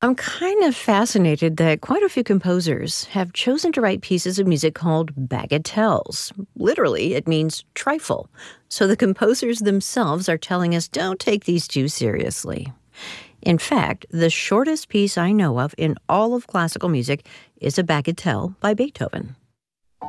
I'm kind of fascinated that quite a few composers have chosen to write pieces of music called bagatelles. Literally, it means trifle. So the composers themselves are telling us don't take these too seriously. In fact, the shortest piece I know of in all of classical music is a bagatelle by Beethoven.